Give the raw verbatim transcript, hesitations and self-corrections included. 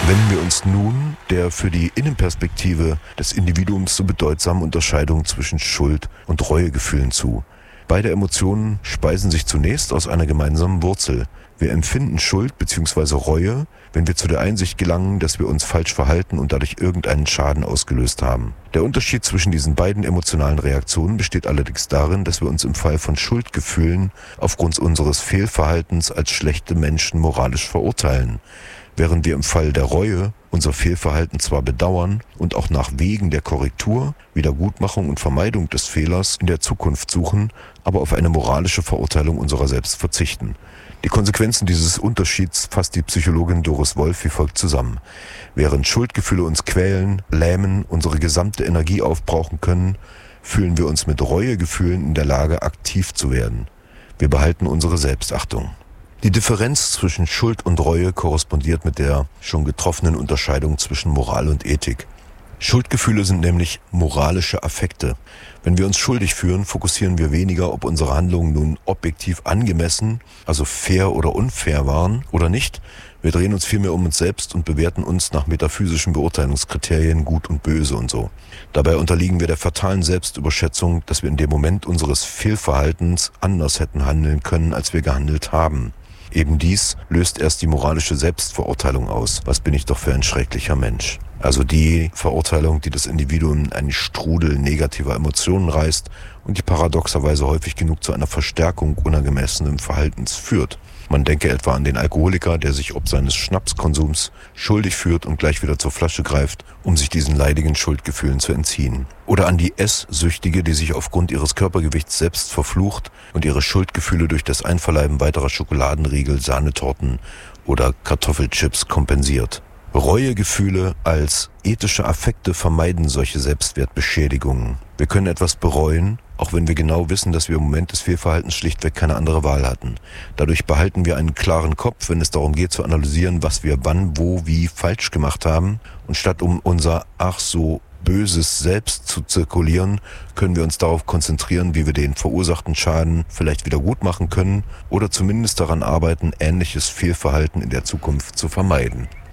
Wenden wir uns nun der für die Innenperspektive des Individuums so bedeutsamen Unterscheidung zwischen Schuld- und Reuegefühlen zu. Beide Emotionen speisen sich zunächst aus einer gemeinsamen Wurzel. Wir empfinden Schuld bzw. Reue, wenn wir zu der Einsicht gelangen, dass wir uns falsch verhalten und dadurch irgendeinen Schaden ausgelöst haben. Der Unterschied zwischen diesen beiden emotionalen Reaktionen besteht allerdings darin, dass wir uns im Fall von Schuldgefühlen aufgrund unseres Fehlverhaltens als schlechte Menschen moralisch verurteilen, während wir im Fall der Reue unser Fehlverhalten zwar bedauern und auch nach Wegen der Korrektur, Wiedergutmachung und Vermeidung des Fehlers in der Zukunft suchen, aber auf eine moralische Verurteilung unserer selbst verzichten. Die Konsequenzen dieses Unterschieds fasst die Psychologin Doris Wolf wie folgt zusammen. Während Schuldgefühle uns quälen, lähmen, unsere gesamte Energie aufbrauchen können, fühlen wir uns mit Reuegefühlen in der Lage, aktiv zu werden. Wir behalten unsere Selbstachtung. Die Differenz zwischen Schuld und Reue korrespondiert mit der schon getroffenen Unterscheidung zwischen Moral und Ethik. Schuldgefühle sind nämlich moralische Affekte. Wenn wir uns schuldig fühlen, fokussieren wir weniger, ob unsere Handlungen nun objektiv angemessen, also fair oder unfair waren oder nicht. Wir drehen uns vielmehr um uns selbst und bewerten uns nach metaphysischen Beurteilungskriterien gut und böse und so. Dabei unterliegen wir der fatalen Selbstüberschätzung, dass wir in dem Moment unseres Fehlverhaltens anders hätten handeln können, als wir gehandelt haben. Eben dies löst erst die moralische Selbstverurteilung aus. Was bin ich doch für ein schrecklicher Mensch? Also die Verurteilung, die das Individuum in einen Strudel negativer Emotionen reißt und die paradoxerweise häufig genug zu einer Verstärkung unangemessenen Verhaltens führt. Man denke etwa an den Alkoholiker, der sich ob seines Schnapskonsums schuldig führt und gleich wieder zur Flasche greift, um sich diesen leidigen Schuldgefühlen zu entziehen. Oder an die Esssüchtige, die sich aufgrund ihres Körpergewichts selbst verflucht und ihre Schuldgefühle durch das Einverleiben weiterer Schokoladenriegel, Sahnetorten oder Kartoffelchips kompensiert. Reuegefühle als ethische Affekte vermeiden solche Selbstwertbeschädigungen. Wir können etwas bereuen, auch wenn wir genau wissen, dass wir im Moment des Fehlverhaltens schlichtweg keine andere Wahl hatten. Dadurch behalten wir einen klaren Kopf, wenn es darum geht zu analysieren, was wir wann, wo, wie falsch gemacht haben. Und statt um unser ach so böses Selbst zu zirkulieren, können wir uns darauf konzentrieren, wie wir den verursachten Schaden vielleicht wieder gut machen können oder zumindest daran arbeiten, ähnliches Fehlverhalten in der Zukunft zu vermeiden.